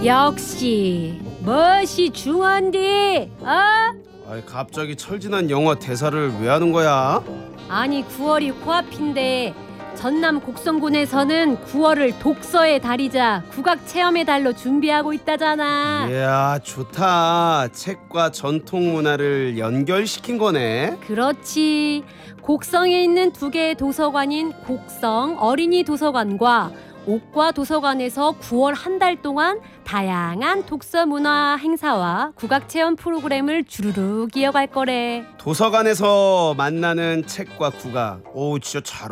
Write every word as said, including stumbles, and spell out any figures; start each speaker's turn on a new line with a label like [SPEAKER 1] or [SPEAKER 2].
[SPEAKER 1] 역시 멋이 중한디. 어?
[SPEAKER 2] 아이, 갑자기 철진한 영화 대사를 왜 하는 거야?
[SPEAKER 1] 아니 구월이 코앞인데 전남 곡성군에서는 구월을 독서의 달이자 국악 체험의 달로 준비하고 있다잖아.
[SPEAKER 2] 이야, 좋다. 책과 전통 문화를 연결시킨 거네.
[SPEAKER 1] 그렇지. 곡성에 있는 두 개의 도서관인 곡성 어린이 도서관과 옥과 도서관에서 구월 한 달 동안 다양한 독서 문화 행사와 국악 체험 프로그램을 주르륵 이어갈 거래.
[SPEAKER 2] 도서관에서 만나는 책과 국악. 오, 진짜 잘